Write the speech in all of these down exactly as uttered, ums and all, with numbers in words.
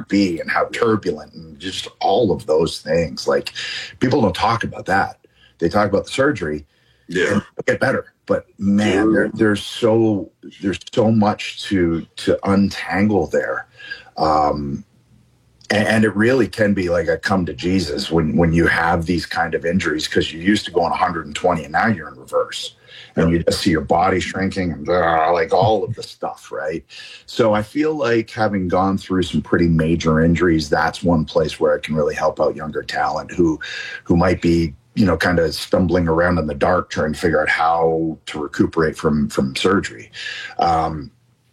can be and how turbulent and just all of those things. Like, people don't talk about that. They talk about the surgery. Yeah. And get better. But man, there, there's so there's so much to to untangle there. Um, and, and it really can be like a come to Jesus when, when you have these kind of injuries, because you used to go on one hundred twenty and now you're in reverse. And you just see your body shrinking and uh, like all of the stuff, right? So I feel like having gone through some pretty major injuries, that's one place where it can really help out younger talent who who might be, you know, kind of stumbling around in the dark trying to figure out how to recuperate from from surgery. Um,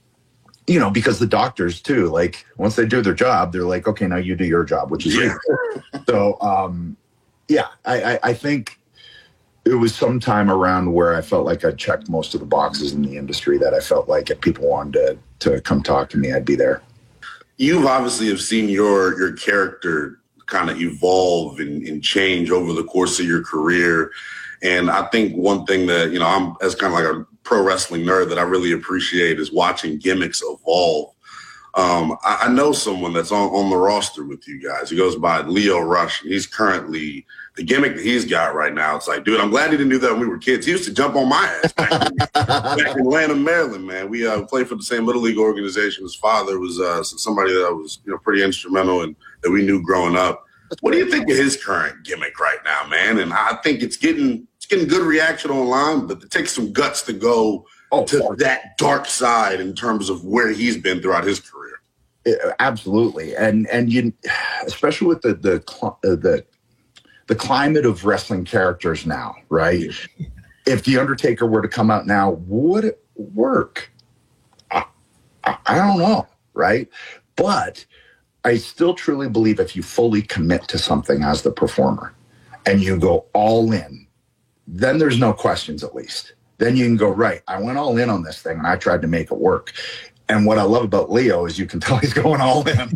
you know, because the doctors too, like once they do their job, they're like, okay, now you do your job, which is yeah. so. Um, yeah, I, I, I think it was sometime around where I felt like I checked most of the boxes in the industry that I felt like if people wanted to, to come talk to me, I'd be there. You've obviously have seen your your character kind of evolve and, and change over the course of your career. And I think one thing that, you know, I'm as kind of like a pro wrestling nerd that I really appreciate is watching gimmicks evolve. Um, I, I know someone that's on, on the roster with you guys. He goes by Lio Rush. He's currently, the gimmick that he's got right now, it's like, dude, I'm glad he didn't do that when we were kids. He used to jump on my ass back in, back in Atlanta, Maryland, man. We uh, played for the same Little League organization. His father was uh, somebody that was, you know, pretty instrumental and that we knew growing up. What do you think of his current gimmick right now, man? And I think it's getting it's getting good reaction online, but it takes some guts to go oh, to that dark side in terms of where he's been throughout his career. It, absolutely, and and you, especially with the the the the climate of wrestling characters now, right? If the Undertaker were to come out now, would it work? I, I, I don't know, right? But I still truly believe if you fully commit to something as the performer and you go all in, then there's no questions, at least. Then you can go, right, I went all in on this thing and I tried to make it work. And what I love about Lio is you can tell he's going all in.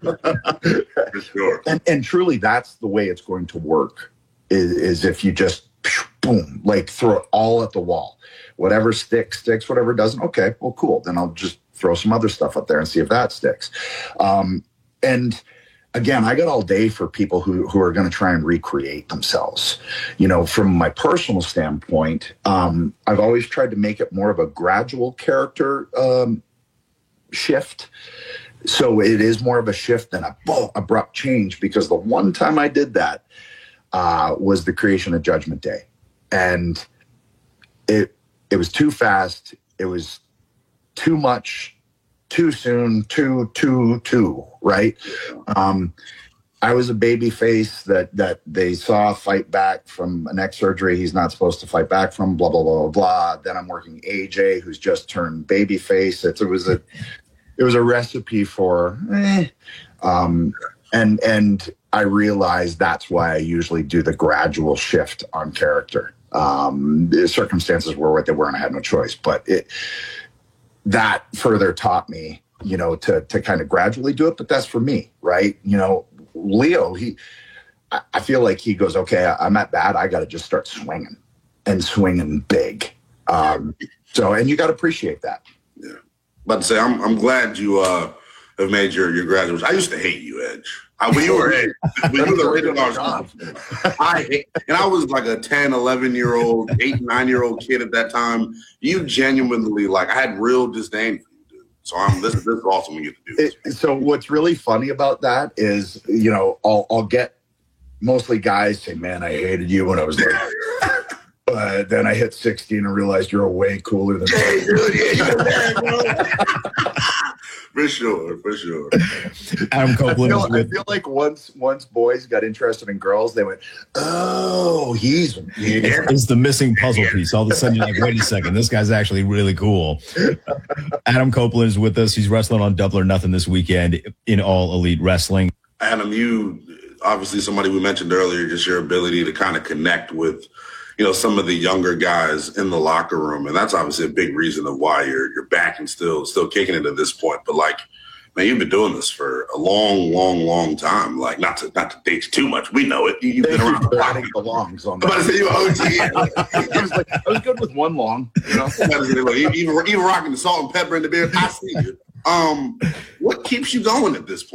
For sure. And, and truly, that's the way it's going to work, is, is if you just, boom, like throw it all at the wall. Whatever sticks, sticks. Whatever doesn't, okay, well, cool. Then I'll just throw some other stuff up there and see if that sticks. Um, And again, I got all day for people who, who are going to try and recreate themselves. You know, from my personal standpoint, um, I've always tried to make it more of a gradual character um, shift. So it is more of a shift than a boom, abrupt change, because the one time I did that uh, was the creation of Judgment Day. And it it was too fast. It was too much. Too soon, too, too, too, right? Um, I was a baby face that that they saw fight back from a neck surgery he's not supposed to fight back from, blah, blah, blah, blah, blah. Then I'm working A J, who's just turned baby face. It, it was a it was a recipe for eh. Um, and and I realized that's why I usually do the gradual shift on character. Um, the circumstances were what they were, and I had no choice. But it that further taught me, you know, to to kind of gradually do it. But that's for me, right? You know, Lio, he, I, I feel like he goes, okay, I, I'm at bat. I got to just start swinging and swinging big. Um, so, and you got to appreciate that. Yeah. About to say, I'm I'm glad you uh, have made your your graduation. I used to hate you, Edge. I, when you were Edge, when you were the original job, I hate, and I was like a ten, eleven year old, eight, nine year old kid at that time. You genuinely, like, I had real disdain for you, dude. So I'm this, this is awesome we get to do this. It, so what's really funny about that is, you know, I'll, I'll get mostly guys say, man, I hated you when I was little. But then I hit sixteen and realized you're way cooler than me. For sure, for sure. Adam Copeland. I feel, I feel like once once boys got interested in girls, they went, oh, he's yeah. It's the missing puzzle piece. All of a sudden, you're like, wait a second, this guy's actually really cool. Adam Copeland is with us. He's wrestling on Double or Nothing this weekend in All Elite Wrestling. Adam, you obviously somebody we mentioned earlier, just your ability to kind of connect with, you know, some of the younger guys in the locker room. And that's obviously a big reason of why you're you're back and still still kicking it at this point. But like, man, you've been doing this for a long, long, long time. Like, not to not to date you too much. We know it. You've Thank been around you the block. adding the longs on I'm about to say you O G. I was like, I was good with one long. You know? even, even rocking the salt and pepper in the beard. I see you. Um, what keeps you going at this point?